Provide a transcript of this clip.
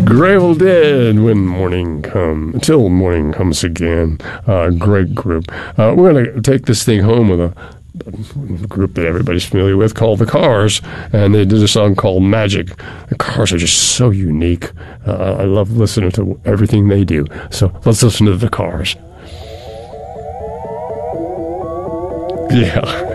Gravel Dead, When Morning Comes, Until Morning Comes Again. Great group. We're going to take this thing home with a group that everybody's familiar with called The Cars, and they did a song called Magic. The Cars are just so unique. I love listening to everything they do. So let's listen to The Cars. Yeah.